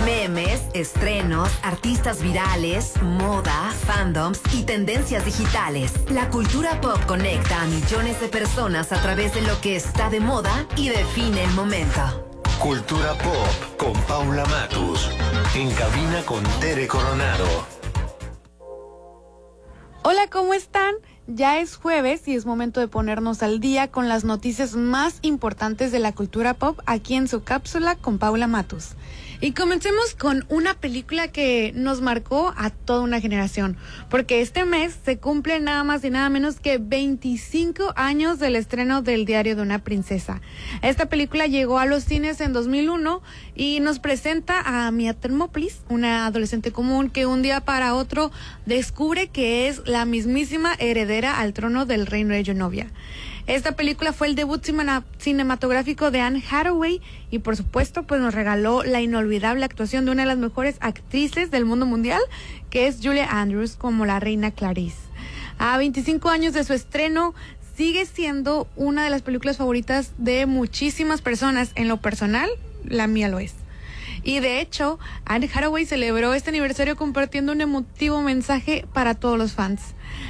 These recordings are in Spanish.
Memes, estrenos, artistas virales, moda, fandoms y tendencias digitales. La cultura pop conecta a millones de personas a través de lo que está de moda y define el momento. Cultura Pop con Paula Matus. En cabina con Tere Coronado. Hola, ¿cómo están? Ya es jueves y es momento de ponernos al día con las noticias más importantes de la cultura pop aquí en su cápsula con Paula Matus. Y comencemos con una película que nos marcó a toda una generación, porque este mes se cumple nada más y nada menos que 25 años del estreno del Diario de una Princesa. Esta película llegó a los cines en 2001 y nos presenta a Mia Thermopolis, una adolescente común que un día para otro descubre que es la mismísima heredera al trono del reino de Genovia. Esta película fue el debut cinematográfico de Anne Hathaway y por supuesto pues nos regaló la inolvidable actuación de una de las mejores actrices del mundo mundial, que es Julie Andrews como la reina Clarice. A 25 años de su estreno, sigue siendo una de las películas favoritas de muchísimas personas. En lo personal, la mía lo es. Y de hecho, Anne Hathaway celebró este aniversario compartiendo un emotivo mensaje para todos los fans.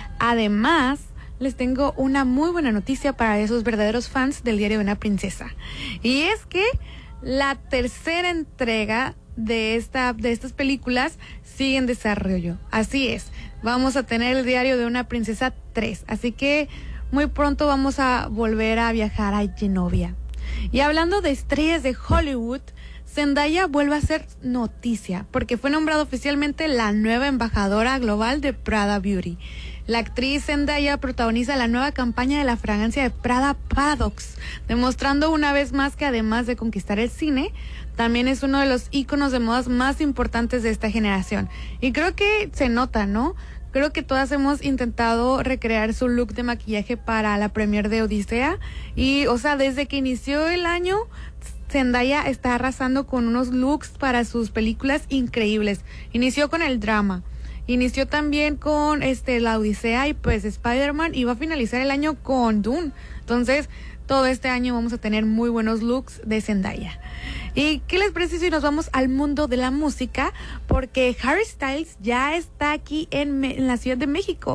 Además, les tengo una muy buena noticia para esos verdaderos fans del Diario de una Princesa. Y es que la tercera entrega de estas películas sigue en desarrollo. Así es, vamos a tener el Diario de una Princesa 3. Así que muy pronto vamos a volver a viajar a Genovia. Y hablando de estrellas de Hollywood, Zendaya vuelve a ser noticia porque fue nombrada oficialmente la nueva embajadora global de Prada Beauty. La actriz Zendaya protagoniza la nueva campaña de la fragancia de Prada Paradox, demostrando una vez más que además de conquistar el cine, también es uno de los íconos de modas más importantes de esta generación. Y creo que se nota, ¿no? Creo que todas hemos intentado recrear su look de maquillaje para la premiere de Odisea. Y, o sea, desde que inició el año, Zendaya está arrasando con unos looks para sus películas increíbles. Inició con el drama. Inició también con la Odisea y pues Spider-Man, y va a finalizar el año con Dune. Entonces, todo este año vamos a tener muy buenos looks de Zendaya. ¿Y qué les parece si nos vamos al mundo de la música? Porque Harry Styles ya está aquí en la Ciudad de México.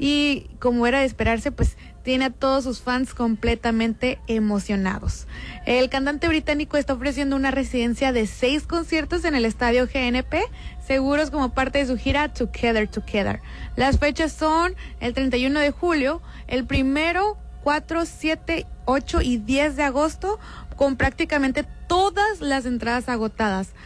Y como era de esperarse, pues tiene a todos sus fans completamente emocionados. El cantante británico está ofreciendo una residencia de 6 conciertos en el estadio GNP, seguros como parte de su gira Together Together. Las fechas son el 31 de julio, el 1, 4, 7, 8 y 10 de agosto, con prácticamente todas las entradas agotadas.